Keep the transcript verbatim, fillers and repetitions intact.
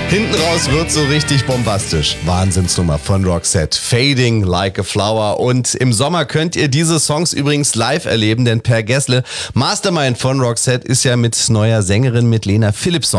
Hinten raus wird so richtig bombastisch. Wahnsinnsnummer von Roxette. Fading Like a Flower. Und im Sommer könnt ihr diese Songs übrigens live erleben, denn Per Gessle, Mastermind von Roxette, ist ja mit neuer Sängerin, mit Lena Philipsson